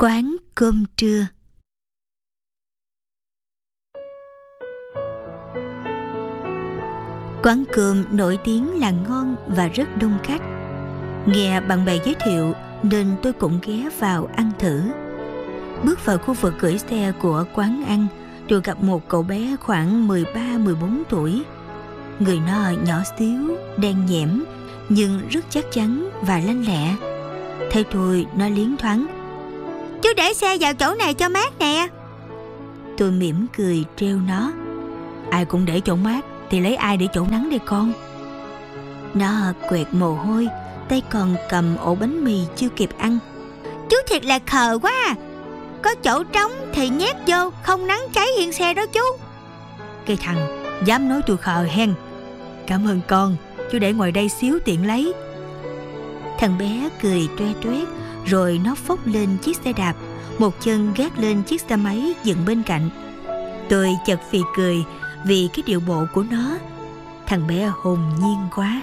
Quán cơm trưa. Quán cơm nổi tiếng là ngon và rất đông khách. Nghe bạn bè giới thiệu nên tôi cũng ghé vào ăn thử. Bước vào khu vực gửi xe của quán ăn, tôi gặp một cậu bé khoảng 13-14 tuổi. Người nó nhỏ xíu, đen nhẽm, nhưng rất chắc chắn và lanh lẹ. Thấy tôi, nó liến thoáng: "Chú để xe vào chỗ này cho mát nè." Tôi mỉm cười trêu nó: "Ai cũng để chỗ mát thì lấy ai để chỗ nắng đây con." Nó quẹt mồ hôi, tay còn cầm ổ bánh mì chưa kịp ăn: "Chú thiệt là khờ quá à. Có chỗ trống thì nhét vô, không nắng cháy yên xe đó chú." Cái thằng dám nói tôi khờ hen. "Cảm ơn con, chú để ngoài đây xíu tiện lấy." Thằng bé cười toe toét, rồi nó phốc lên chiếc xe đạp, một chân gác lên chiếc xe máy dựng bên cạnh. Tôi chợt phì cười vì cái điệu bộ của nó. Thằng bé hồn nhiên quá.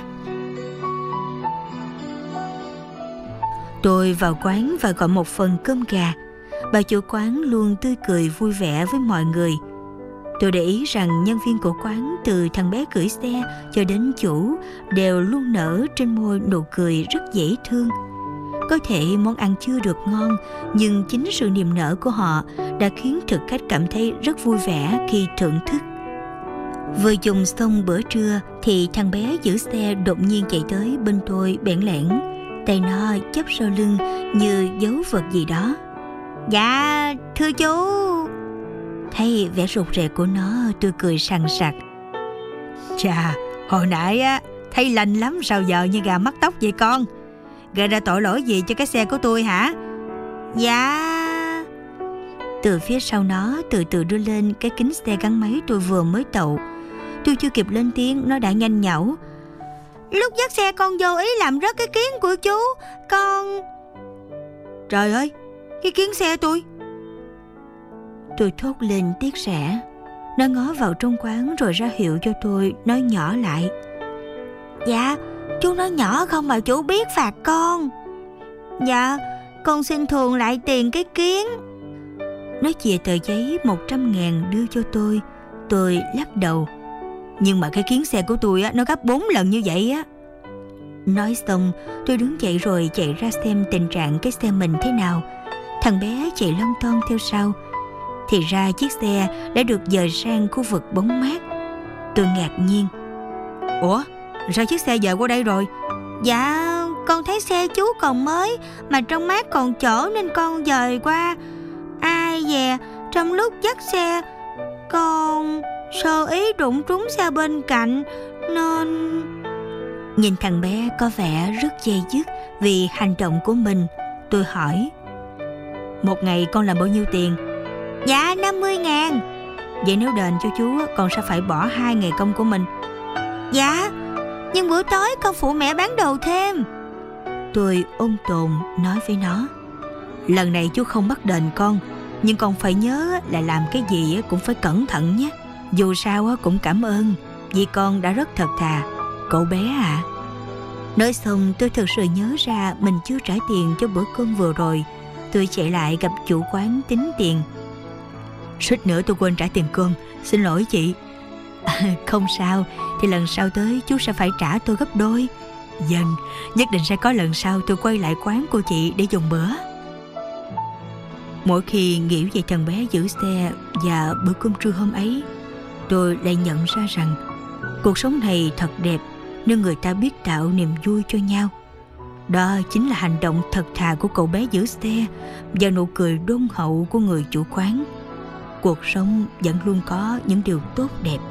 Tôi vào quán và gọi một phần cơm gà. Bà chủ quán luôn tươi cười vui vẻ với mọi người. Tôi để ý rằng nhân viên của quán, từ thằng bé gửi xe cho đến chủ, đều luôn nở trên môi nụ cười rất dễ thương. Có thể món ăn chưa được ngon, nhưng chính sự niềm nở của họ đã khiến thực khách cảm thấy rất vui vẻ khi thưởng thức. Vừa dùng xong bữa trưa thì thằng bé giữ xe đột nhiên chạy tới bên tôi bẽn lẽn. Tay nó chắp sau lưng như giấu vật gì đó. "Dạ, thưa chú." Thấy vẻ rụt rè của nó, tôi cười sằng sặc: "Chà, hồi nãy á, thấy lành lắm, sao giờ như gà mắc tóc vậy con? Gây ra tội lỗi gì cho cái xe của tôi hả?" "Dạ." Từ phía sau nó từ từ đưa lên cái kính xe gắn máy tôi vừa mới tậu. Tôi chưa kịp lên tiếng, nó đã nhanh nhảu: "Lúc dắt xe con vô ý làm rớt cái kiếng của chú. Con..." "Trời ơi, cái kiếng xe tôi!" Tôi thốt lên tiếc rẻ. Nó ngó vào trong quán rồi ra hiệu cho tôi nói nhỏ lại: "Dạ, chú nói nhỏ không mà chú biết phạt con." "Dạ, con xin thường lại tiền cái kiếng." Nó chìa tờ giấy 100.000 đưa cho tôi. Tôi lắc đầu: "Nhưng mà cái kiếng xe của tôi á, nó gấp 4 lần như vậy á." Nói xong, tôi đứng dậy rồi chạy ra xem tình trạng cái xe mình thế nào. Thằng bé chạy lon ton theo sau. Thì ra chiếc xe đã được dời sang khu vực bóng mát. Tôi ngạc nhiên: "Ủa, sao chiếc xe dời qua đây rồi?" "Dạ, con thấy xe chú còn mới, mà trong mát còn chỗ nên con dời qua. Ai dè, trong lúc dắt xe, con sơ ý đụng trúng xe bên cạnh nên..." Nhìn thằng bé có vẻ rất dây dứt vì hành động của mình, tôi hỏi: "Một ngày con làm bao nhiêu tiền?" "Dạ, 50.000. "Vậy nếu đền cho chú, con sẽ phải bỏ 2 ngày công của mình." "Dạ, nhưng bữa tối con phụ mẹ bán đồ thêm." Tôi ôn tồn nói với nó: "Lần này chú không bắt đền con, nhưng con phải nhớ là làm cái gì cũng phải cẩn thận nhé. Dù sao cũng cảm ơn, vì con đã rất thật thà, cậu bé ạ." Nói xong, tôi thực sự nhớ ra mình chưa trả tiền cho bữa cơm vừa rồi. Tôi chạy lại gặp chủ quán tính tiền. "Suýt nữa tôi quên trả tiền cơm, xin lỗi chị." "Không sao, thì lần sau tới chú sẽ phải trả tôi gấp đôi." "Dần, nhất định sẽ có lần sau tôi quay lại quán của chị để dùng bữa." Mỗi khi nghĩ về thằng bé giữ xe và bữa cơm trưa hôm ấy, tôi lại nhận ra rằng cuộc sống này thật đẹp nếu người ta biết tạo niềm vui cho nhau. Đó chính là hành động thật thà của cậu bé giữ xe và nụ cười đôn hậu của người chủ quán. Cuộc sống vẫn luôn có những điều tốt đẹp.